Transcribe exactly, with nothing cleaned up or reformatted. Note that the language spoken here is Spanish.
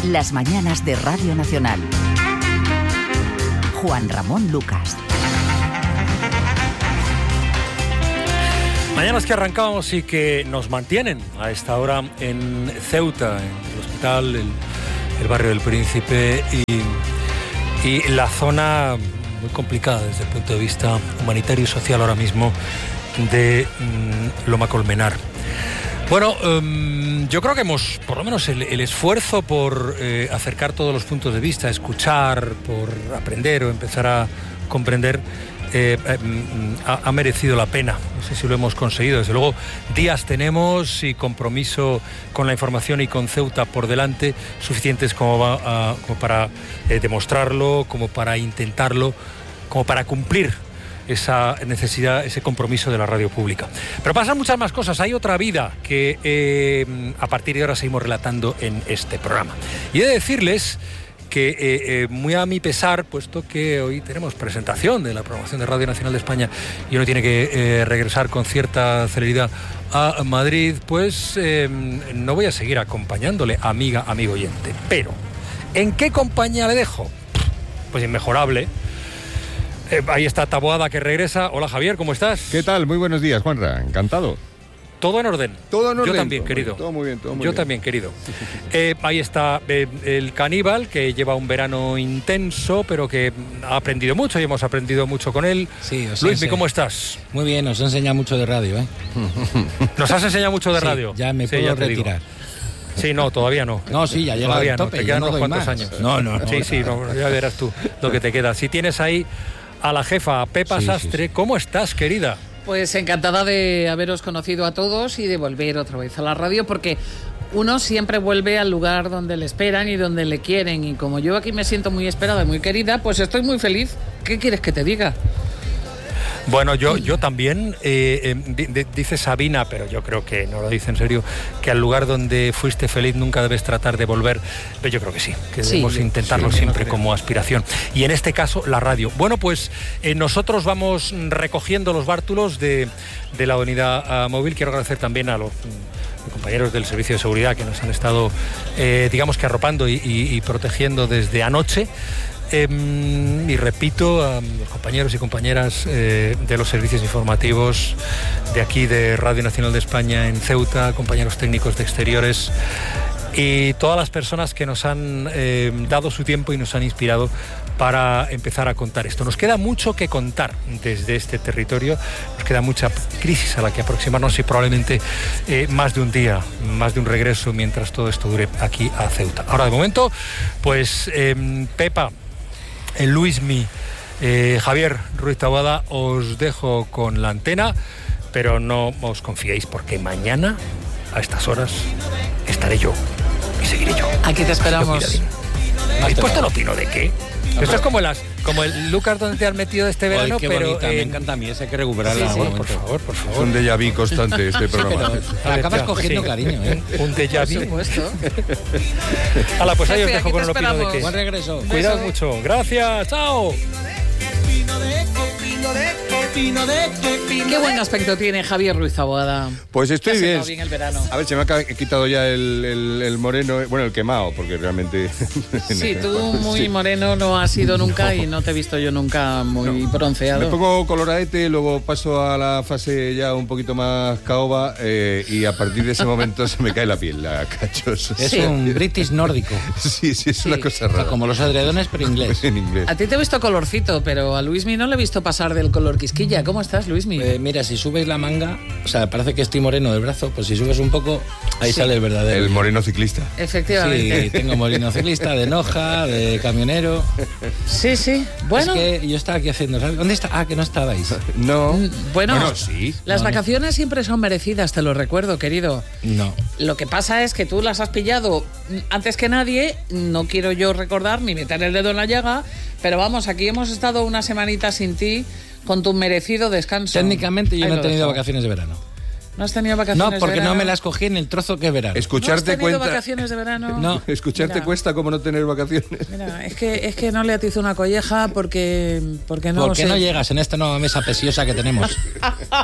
Las mañanas de Radio Nacional. Juan Ramón Lucas. Mañanas que arrancábamos y que nos mantienen a esta hora en Ceuta, en el hospital, el, el barrio del Príncipe y, y la zona muy complicada desde el punto de vista humanitario y social ahora mismo de mm, Loma Colmenar. Bueno, um, yo creo que hemos, por lo menos el, el esfuerzo por eh, acercar todos los puntos de vista, escuchar, por aprender o empezar a comprender, eh, eh, ha, ha merecido la pena. No sé si lo hemos conseguido. Desde luego, días tenemos y compromiso con la información y con Ceuta por delante, suficientes como, va a, como para eh, demostrarlo, como para intentarlo, como para cumplir esa necesidad, ese compromiso de la radio pública. Pero pasan muchas más cosas. Hay otra vida que eh, a partir de ahora seguimos relatando en este programa. Y he de decirles que eh, eh, muy a mi pesar, puesto que hoy tenemos presentación de la programación de Radio Nacional de España y uno tiene que eh, regresar con cierta celeridad a Madrid, pues eh, no voy a seguir acompañándole, amiga, amigo oyente. Pero, ¿en qué compañía le dejo? Pues inmejorable. Eh, ahí está Taboada, que regresa. Hola, Javier, ¿cómo estás? ¿Qué tal? Muy buenos días, Juanra. Encantado. Todo en orden. Todo en orden. Yo también, todo querido. Muy, todo muy bien, todo muy Yo bien. también, querido. Eh, ahí está eh, el caníbal, que lleva un verano intenso, pero que ha aprendido mucho y hemos aprendido mucho con él. Sí, os Luismi, ense- ¿cómo estás? Muy bien, os he enseñado mucho de radio, ¿eh? Nos has enseñado mucho de Sí, radio. ya me Sí, puedo te digo. retirar. Sí, no, todavía no. No, sí, ya llega Todavía al no, tope, te ya quedan no unos doy cuantos más. años. No, no, no. Sí, sí, no, ya verás tú lo que te queda. Si tienes ahí a la jefa, Pepa Sí, sí, Sastre, sí. ¿cómo estás, querida? Pues encantada de haberos conocido a todos y de volver otra vez a la radio, porque uno siempre vuelve al lugar donde le esperan y donde le quieren, y como yo aquí me siento muy esperada y muy querida, pues estoy muy feliz. ¿Qué quieres que te diga? Bueno, yo, yo también, eh, eh, di- di- dice Sabina, pero yo creo que no lo dice en serio, que al lugar donde fuiste feliz nunca debes tratar de volver, pero yo creo que sí, que Sí, debemos yo- intentarlo sí, siempre yo creo. como aspiración. Y en este caso, la radio. Bueno, pues eh, nosotros vamos recogiendo los bártulos de, de la unidad ah, móvil. Quiero agradecer también a los mm, compañeros del Servicio de Seguridad que nos han estado, eh, digamos que arropando y, y- y protegiendo desde anoche. Eh, y repito a los compañeros y compañeras eh, de los servicios informativos de aquí de Radio Nacional de España en Ceuta, compañeros técnicos de exteriores y todas las personas que nos han eh, dado su tiempo y nos han inspirado para empezar a contar esto. Nos queda mucho que contar desde este territorio, nos queda mucha crisis a la que aproximarnos y probablemente eh, más de un día, más de un regreso mientras todo esto dure aquí a Ceuta. Ahora, de momento, pues eh, Pepa, el Luismi, eh, Javier Ruiz Taboada, os dejo con la antena, pero no os confiéis porque mañana a estas horas estaré yo y seguiré yo. Aquí te esperamos. Así que cuidadín. ¿Habéis puesto el opino de qué? Esto es como las, como el Lucas donde te has metido este verano, Ay, qué pero bonita, me en- encanta a mí, ese hay que recuperarla. Sí, sí, un por momento. favor, por Es favor. un déjà vu constante este programa. Pero acabas Ya, cogiendo sí. cariño, ¿eh? Un déjà Por vu. supuesto. Hala, pues ahí os Jefe, dejo aquí con te el opino de esperamos. qué. Buen regreso. Cuidado mucho. Gracias. Chao. Qué buen aspecto tiene Javier Ruiz Taboada. Pues Te estoy ha bien. sentado bien el verano. A ver, se me ha ca- quitado ya el, el- el moreno, eh, bueno, el quemado, porque realmente... Sí, tú muy Sí. moreno no has sido nunca y no te he visto yo nunca muy bronceado. Me pongo coloradete, luego paso a la fase ya un poquito más caoba eh, y a partir de ese momento se me cae la piel, la cachos. Es Sí. un british nórdico. Sí, sí, es Sí. una cosa rara. Como los edredones, pero inglés. En inglés. A ti te he visto colorcito, pero a Luismi no le he visto pasar del color quisquilla. ¿Cómo estás, Luismi? Eh, mira, si subes la manga, o sea, parece que estoy moreno del brazo, pues si subes un poco, ahí Sí. sale el verdadero. El moreno ciclista. Efectivamente. Sí, tengo molino ciclista, de Noja, de camionero. Sí, sí. Bueno, Es que yo estaba aquí haciendo, ¿sabes? ¿Dónde está? Ah, que no estabais. No. mm, bueno, Bueno, sí. las No, no. vacaciones siempre son merecidas, te lo recuerdo, querido. No. Lo que pasa es que tú las has pillado mm, antes que nadie. No quiero yo recordar ni meter el dedo en la llaga, pero vamos, aquí hemos estado una semanita sin ti con tu merecido descanso. Técnicamente yo Ahí no he lo tenido dejo. vacaciones de verano. ¿No has tenido vacaciones No, porque de verano? no me las cogí en el trozo que es verano. ¿No has Escucharte tenido cuenta... vacaciones de verano? No. Escucharte Mira. cuesta como no tener vacaciones. Mira, es que, es que no le atizo una colleja porque, porque no ¿Por qué sé. no llegas en esta nueva mesa preciosa que tenemos?